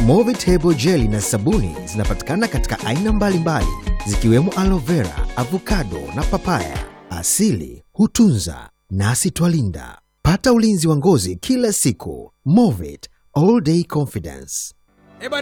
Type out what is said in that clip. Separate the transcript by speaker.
Speaker 1: Movit Herbal Jelly na sabuni zinapatikana katika aina mbalimbali zikiwemo aloe vera, avocado na papaya. Asili hutunza nasi twalinda. Pata ulinzi wa ngozi kila siku. Movit All Day Confidence.